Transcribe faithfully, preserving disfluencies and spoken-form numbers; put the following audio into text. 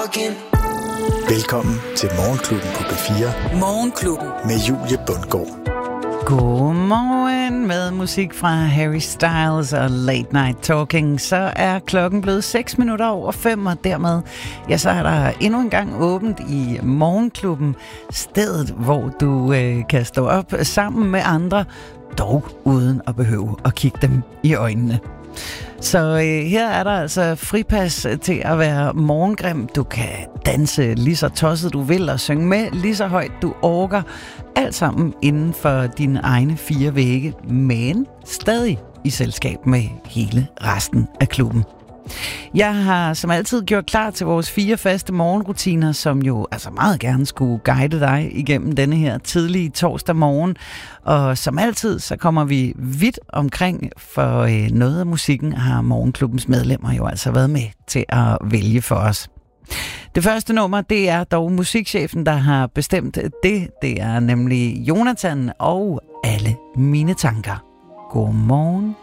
talking. Velkommen til Morgenklubben på B fire. Morgenklubben. Med Julie Bundgaard. Godmorgen med musik fra Harry Styles og Late Night Talking. Så er klokken blevet seks minutter over fem, og dermed ja, så er der endnu en gang åbent i Morgenklubben. Stedet, hvor du øh, kan stå op sammen med andre, dog uden at behøve at kigge dem i øjnene. Så øh, her er der altså fripas til at være morgengrim. Du kan danse lige så tosset du vil og synge med lige så højt du orker. Alt sammen inden for dine egne fire vægge, men stadig i selskab med hele resten af klubben. Jeg har som altid gjort klar til vores fire faste morgenrutiner, som jo altså meget gerne skulle guide dig igennem denne her tidlige torsdag morgen. Og som altid, så kommer vi vidt omkring, for øh, noget af musikken har Morgenklubbens medlemmer jo altså været med til at vælge for os. Det første nummer, det er dog musikchefen, der har bestemt det. Det er nemlig Jonathan og Alle mine tanker. Godmorgen.